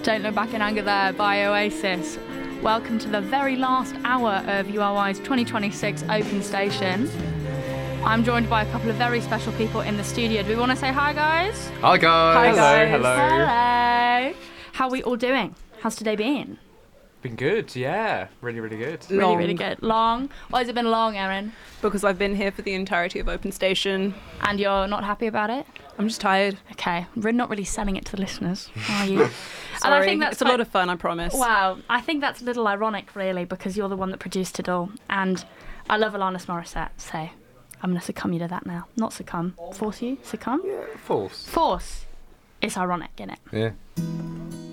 Don't Look Back in Anger there by Oasis. Welcome to the very last hour of URY's 2026 Open Station. I'm joined by a couple of very special people in the studio. Do we want to say hi, guys? Hi, guys. Hi, guys. Hello. Hello. How are we all doing? How's today been? Been good, yeah. Really, really good. Really, really good. Long? Why has it been long, Erin? Because I've been here for the entirety of Open Station. And you're not happy about it? I'm just tired. Okay. We're not really selling it to the listeners, are you? Sorry, And I think that's it's a lot of fun, I promise. Wow. I think that's a little ironic, really, because you're the one that produced it all. And I love Alanis Morissette, so I'm going to succumb you to that now. Not succumb. Force you? Succumb? Yeah, false. Force. It's ironic, isn't it? Yeah.